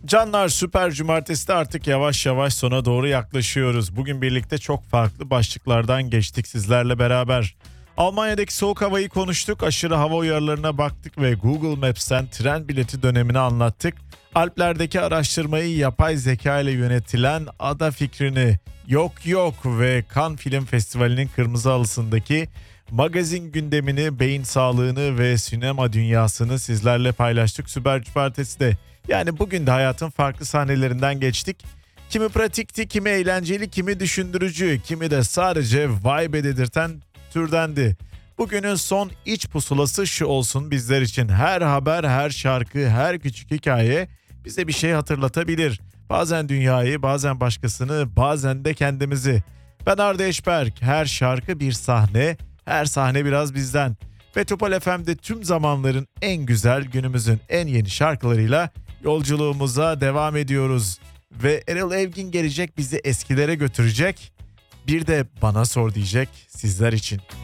Canlar, Süper Cumartesi'de artık yavaş yavaş sona doğru yaklaşıyoruz. Bugün birlikte çok farklı başlıklardan geçtik sizlerle beraber. Almanya'daki soğuk havayı konuştuk, aşırı hava uyarılarına baktık ve Google Maps'ten tren bileti dönemini anlattık. Alplerdeki araştırmayı, yapay zeka ile yönetilen ada fikrini, yok ve Cannes Film Festivali'nin kırmızı halısındaki magazin gündemini, beyin sağlığını ve sinema dünyasını sizlerle paylaştık Süper Cumartesi'de. Yani bugün de hayatın farklı sahnelerinden geçtik. Kimi pratikti, kimi eğlenceli, kimi düşündürücü, kimi de sadece vibe dedirten türdendi. Bugünün son iç pusulası şu olsun bizler için: her haber, her şarkı, her küçük hikaye bize bir şey hatırlatabilir. Bazen dünyayı, bazen başkasını, bazen de kendimizi. Ben Arda Eşberk, her şarkı bir sahne, her sahne biraz bizden. Ve Topal FM'de tüm zamanların en güzel, günümüzün en yeni şarkılarıyla yolculuğumuza devam ediyoruz. Ve Erol Evgin gelecek, bizi eskilere götürecek. Bir de bana sor diyecek sizler için.